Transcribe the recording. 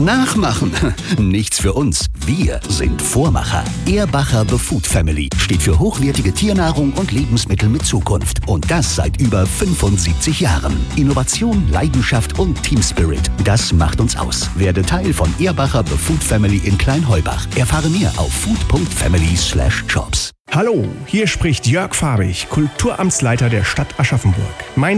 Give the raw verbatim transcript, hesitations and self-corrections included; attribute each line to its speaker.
Speaker 1: Nachmachen? Nichts für uns. Wir sind Vormacher. Ehrbacher The Food Family steht für hochwertige Tiernahrung und Lebensmittel mit Zukunft. Und das seit über fünfundsiebzig Jahren. Innovation, Leidenschaft und Team Spirit. Das macht uns aus. Werde Teil von Ehrbacher The Food Family in Kleinheubach. Erfahre mehr auf food punkt family slash jobs.
Speaker 2: Hallo, hier spricht Jörg Farbig, Kulturamtsleiter der Stadt Aschaffenburg. Mein